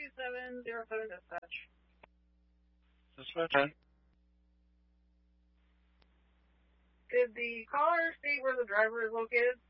2707 dispatch. Dispatch 10. Did the caller state where the driver is located?